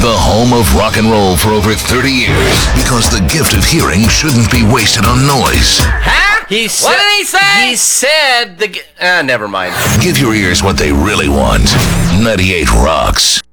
The home of rock and roll for over 30 years. Because the gift of hearing shouldn't be wasted on noise. Huh? What did he say? He said never mind. Give your ears what they really want. 98 Rocks.